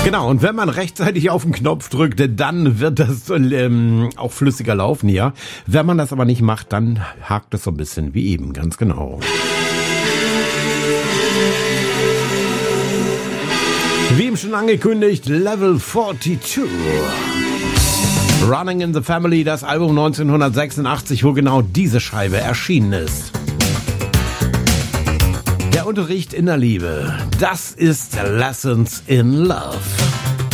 Genau, und wenn man rechtzeitig auf den Knopf drückt, dann wird das auch flüssiger laufen, ja. Wenn man das aber nicht macht, dann hakt es so ein bisschen wie eben, ganz genau. Wie eben schon angekündigt, Level 42. Running in the Family, das Album 1986, wo genau diese Scheibe erschienen ist. Der Unterricht in der Liebe, das ist Lessons in Love.